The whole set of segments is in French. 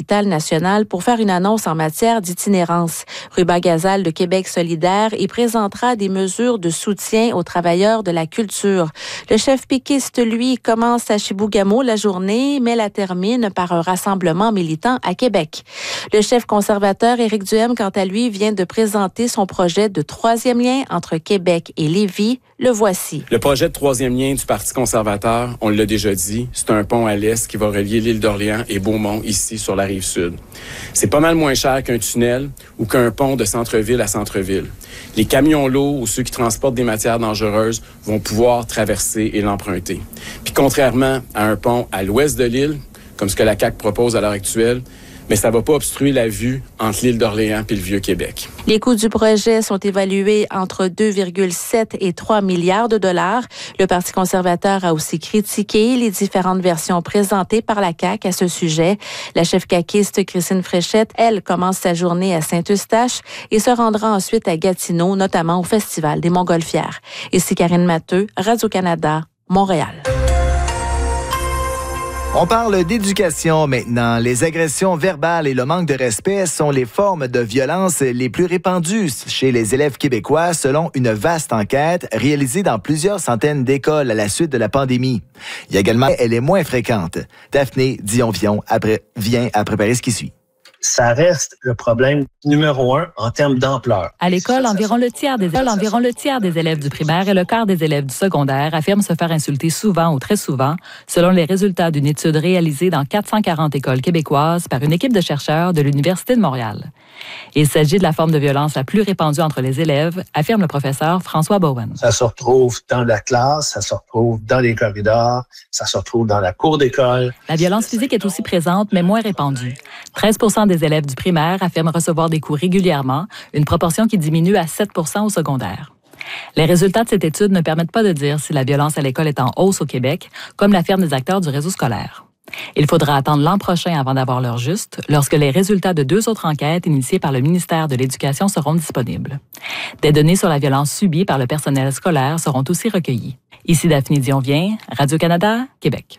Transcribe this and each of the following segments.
capitale nationale pour faire une annonce en matière d'itinérance. Ruba Gazal de Québec solidaire y présentera des mesures de soutien aux travailleurs de la culture. Le chef péquiste, lui, commence à Chibougamau la journée, mais la termine par un rassemblement militant à Québec. Le chef conservateur Éric Duhem, quant à lui, vient de présenter son projet de troisième lien entre Québec et Lévis. Le voici. Le projet de troisième lien du Parti conservateur, on l'a déjà dit, c'est un pont à l'est qui va relier l'île d'Orléans et Beaumont, ici, sur la rive sud. C'est pas mal moins cher qu'un tunnel ou qu'un pont de centre-ville à centre-ville. Les camions lourds ou ceux qui transportent des matières dangereuses vont pouvoir traverser et l'emprunter. Puis contrairement à un pont à l'ouest de l'île, comme ce que la CAQ propose à l'heure actuelle, mais ça ne va pas obstruer la vue entre l'île d'Orléans et le Vieux-Québec. Les coûts du projet sont évalués entre 2,7 et 3 milliards de dollars. Le Parti conservateur a aussi critiqué les différentes versions présentées par la CAQ à ce sujet. La chef caquiste Christine Fréchette, elle, commence sa journée à Saint-Eustache et se rendra ensuite à Gatineau, notamment au Festival des Montgolfières. Ici Karine Matteux, Radio-Canada, Montréal. On parle d'éducation maintenant. Les agressions verbales et le manque de respect sont les formes de violence les plus répandues chez les élèves québécois, selon une vaste enquête réalisée dans plusieurs centaines d'écoles à la suite de la pandémie. Il y a également, elle est moins fréquente. Daphné Dion-Vion vient à préparer ce qui suit. Ça reste le problème numéro 1 en termes d'ampleur. À l'école, environ le tiers des élèves du primaire et le quart des élèves du secondaire affirment se faire insulter souvent ou très souvent, selon les résultats d'une étude réalisée dans 440 écoles québécoises par une équipe de chercheurs de l'Université de Montréal. Il s'agit de la forme de violence la plus répandue entre les élèves, affirme le professeur François Bowen. Ça se retrouve dans la classe, ça se retrouve dans les corridors, ça se retrouve dans la cour d'école. La violence physique est aussi présente, mais moins répandue. 13% des élèves du primaire affirment recevoir des coups régulièrement, une proportion qui diminue à 7% au secondaire. Les résultats de cette étude ne permettent pas de dire si la violence à l'école est en hausse au Québec, comme l'affirment des acteurs du réseau scolaire. Il faudra attendre l'an prochain avant d'avoir l'heure juste, lorsque les résultats de 2 autres enquêtes initiées par le ministère de l'Éducation seront disponibles. Des données sur la violence subie par le personnel scolaire seront aussi recueillies. Ici Daphné Dion-Vion, Radio-Canada, Québec.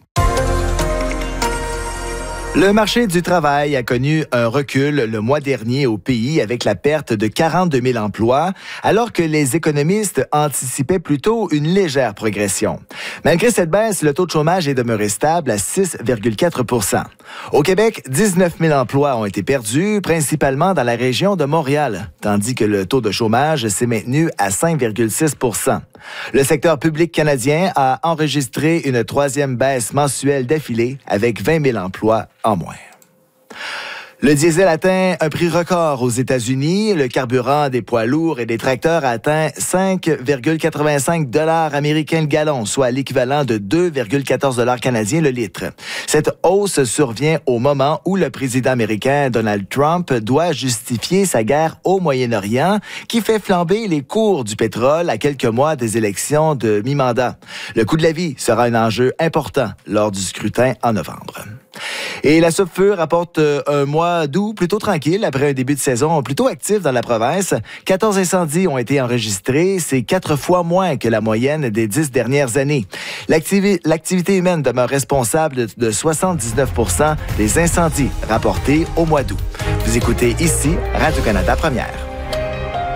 Le marché du travail a connu un recul le mois dernier au pays avec la perte de 42 000 emplois, alors que les économistes anticipaient plutôt une légère progression. Malgré cette baisse, le taux de chômage est demeuré stable à 6,4 %. Au Québec, 19 000 emplois ont été perdus, principalement dans la région de Montréal, tandis que le taux de chômage s'est maintenu à 5,6 %. Le secteur public canadien a enregistré une 3e baisse mensuelle d'affilée avec 20 000 emplois en moins. Le diesel atteint un prix record aux États-Unis. Le carburant des poids lourds et des tracteurs a atteint 5,85 $ américains le gallon, soit l'équivalent de 2,14 $ canadiens le litre. Cette hausse survient au moment où le président américain Donald Trump doit justifier sa guerre au Moyen-Orient, qui fait flamber les cours du pétrole à quelques mois des élections de mi-mandat. Le coût de la vie sera un enjeu important lors du scrutin en novembre. Et la Supfur rapporte un mois d'août plutôt tranquille après un début de saison plutôt actif dans la province. 14 incendies ont été enregistrés, c'est 4 fois moins que la moyenne des 10 dernières années. L'activité humaine demeure responsable de 79 % des incendies rapportés au mois d'août. Vous écoutez ici Radio-Canada Première.